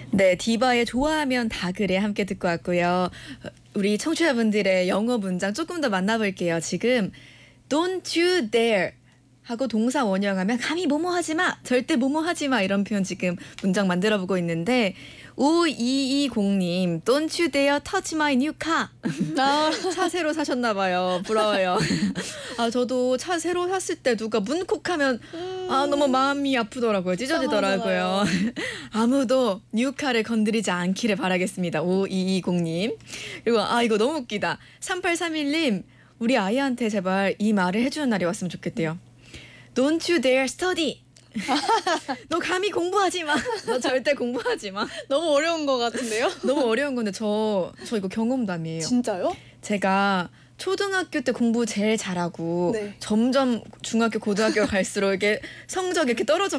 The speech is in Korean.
네, 디바의 좋아하면 다 그래 함께 듣고 왔고요. 우리 청취자분들의 영어 문장 조금 더 만나볼게요. 지금 Don't you dare 하고 동사 원형하면 감히 뭐뭐 하지 마, 절대 뭐뭐 하지 마 이런 표현 지금 문장 만들어보고 있는데 5220님 Don't you dare touch my new car. 차 새로 사셨나 봐요. 부러워요. 아 저도 차 새로 샀을 때 누가 문콕하면 아 너무 마음이 아프더라고요. 찢어지더라고요. 아무도 뉴카를 건드리지 않기를 바라겠습니다. 5220님. 그리고 아 이거 너무 웃기다. 3831님 우리 아이한테 제발 이 말을 해주는 날이 왔으면 좋겠대요. Don't you dare study. 너 감히 공부하지 마. 너 절대 공부하지 마. 너무 어려운 것 같은데요? 너무 어려운 건데 저 이거 경험담이에요. 진짜요? 제가 초등학교 때 공부 제일 잘하고 네. 점점 중학교 고등학교 갈수록 이게 성적이 이렇게 떨어져